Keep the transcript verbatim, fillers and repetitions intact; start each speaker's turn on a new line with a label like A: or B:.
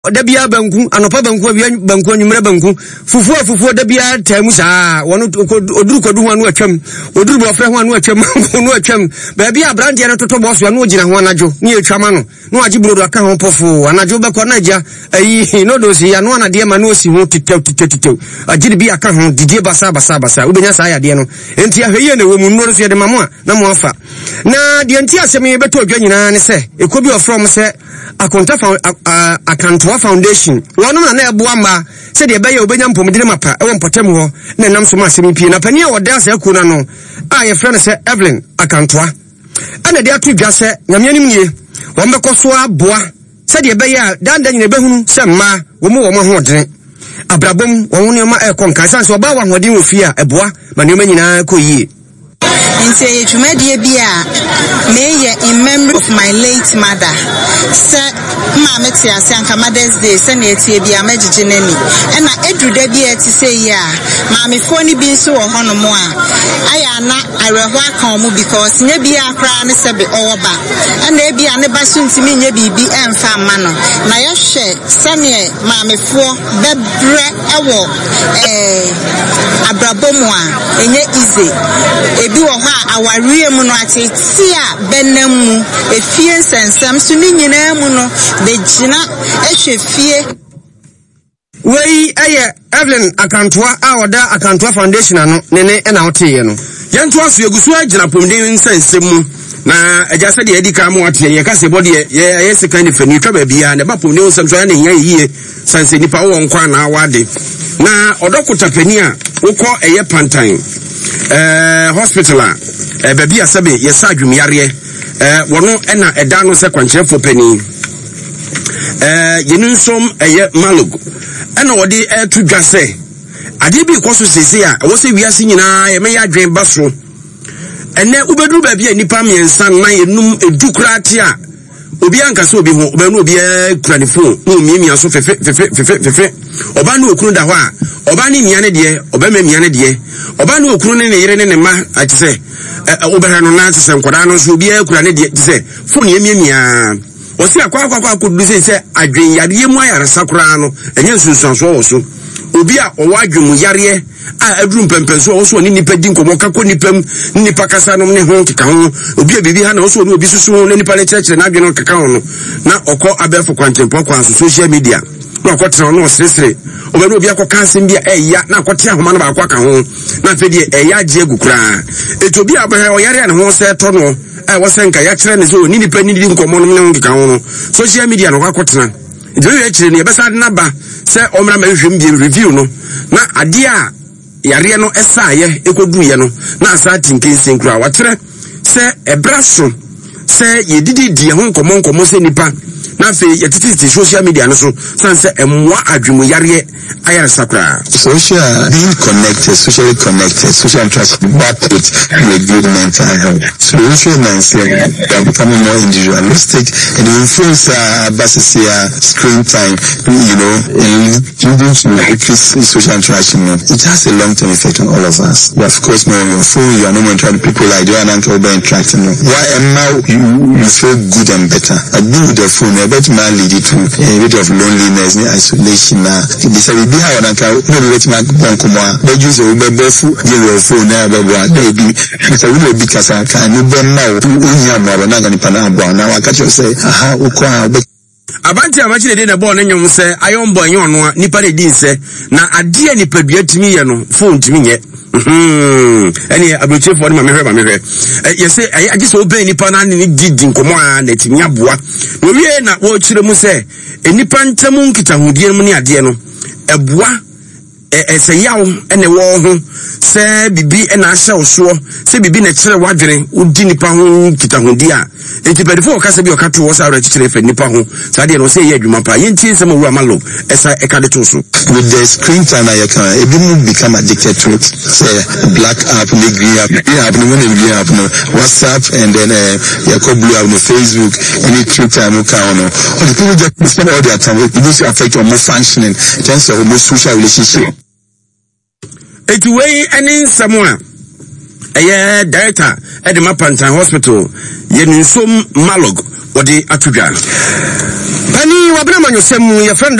A: Dabia banku anopa banku banku nyumre banku fufu fufu dabia tamu saa wono oduru kodu ho anu atwam oduru bo frɛ ho anu atwam no atwam ba bia brand ya toto boss anu ogina ho anajo ni etwama no no agi brodo aka ho pofo anajo be ko na agya ayi no do si ya no anade ma no osi ho titew titew titew agi bi aka ho didie basa basa basa ubenya saa yade no enti ahweye na wemu no so yede mamo a na mo afa na de enti asemi beto odwa nyina ne se ekobi ofrom se akonta akantoa foundation wonu na na ebo amba se de be ye obenya mpomdire mapa e won potem ho na nam so ma asemi pie na pani a woda asa ku na no a ye frɛ no se Evelyn akantoa ana de atu dwa se nyame nim nie wo mbekɔ so aboa se de be ye danda nyina behunu se ma wo mo wo mo ho odene abrabom wo ne ma e konka sanse oba wa hoden ofie a eboa ma ne ma nyina kɔ yie.
B: Nse yechumedie bia me ye in memory of my late mother. Se ma meti ase anka Mother's Day se na etie bia magigi nani. E na edude bia ti say ya ma me foni bi nso wo hono mo a aya na areho aka omo because nye bia akra ne sebe owoba. E na bia ne ba so ntimi nye bibi emfa ma no. Na ye hwe se ne ma me fo bebre ewo eh abrabomu a enye easy. Ebi wo ha awariye mu no ateti a benemu efie nsensem so ni nyina mu no de gina ehwe fie
A: wei eye Evelyn akantoa a oda akantoa foundation ano ne ne na oteye no yento aso egusu agina pomden nsensem mu na eja se de edika mu ate ye kase body ye ye sika ni fani twa ba bia ne ba pomden nsem so ya ne nya yie sanse nipa wo nkwa na awade na odokota pani a wokɔ eye pantan eh hospital a eh baby asabe yesa adwum yare eh wono ena eda no se kwankyerefo pani eh yenunsom eye malog ena wodi eh to dwase ade bi koso sese a wo se wiase nyina ye me ya adwen baso ene ubeduru baby anipa miensa na yenum edukrati a obi anka so obi ho oba no obi e kura ne phone no miemia so fefe fefe fefe fefe oba no okunu da ho a oba ne mia ne de oba ma mia ne de oba no okunu ne ne yere ne ne ma ati se oba no na ati se nkoda no so obi e kura ne de ati se phone ye miemia o se akwa akwa akwa kodu se se adwen yare mu ayare sakura no enye nsunsuanso wo so obi a owa adwum yare a adrum pempenso wo so ni nipa di nkomo kako nipam nipa kasa no ne ho keka ho obi a bibi ha na wo so ni obi susu ne nipa le church na adwen no keka ho no na okọ abefo kwantempo kwa social media na okọtra no sresre obi no obi akọka asem bia eya na akọte ahoma no ba akọ ka ho na fedi eya age agukura eto bi abahẹ oyare ne ho se to no e wo se nka ya kire ne so ni nipa ni di nkomo no ne ho keka ho no social media no akọtra edo ye kire ne e besa na ba se omra ma hwem bi review no na ade a yare no esaye ekodu ye no na asa tinkensin kura watere se ebraso se yedidi die ho nkomo nkomo se nipa na fe yetiti social media no so sanse emwa adwumu yare ayare sakura
C: social being connected socially connected social trust but with a good mental health social mindset are becoming more individualistic and the influence uh, basis uh, screen time you know in leading to increase social interaction it has a long-term effect on all of us but of course when you're on your phone you are no more trying to people like you and uncle by interacting why am now you, you feel good and better I being with the phone but man lead it to a bit of loneliness and isolation now this will be how I can let my bonkoma but use a befu your phone now baby so we will be kasa can you be now unya ma na ngani pana abo na wakacho say aha ukwa
A: abanti amachire de na bo na nyom se ayombo enyo no a nipa de din se na ade a nipa dua timi ye no phone timi nye mhm eni abroche for ma mehwe ma mehwe ye se ayi so obe nipa na ne didi nkomo a na timi aboa no wie na wo kire mu se enipa ntamu nkitahudie mu ne ade no eboa ese yawo ene wo ho se bibi ena ahya oso se bibi na kire wadwene udi nipa ho kitahudi a enti pedifo ka se bi okato wo sa ra kire fe nipa ho sa de no se ye adwuma pa yenti se mo wura malo esa e ka de to so
C: with the screen time I can ebi mu become addicted to it say black app ne green app green app no ne green app no WhatsApp and then uh, ya ko blue app no Facebook any Twitter no ka no all the people just spend all their time it will affect your functioning in terms of social relationship.
A: Etu wei ene nsamo a ɛyɛ director Edema Pantan Hospital Yenunsom Malog wodi atudwa pani wabena manyosem ye friend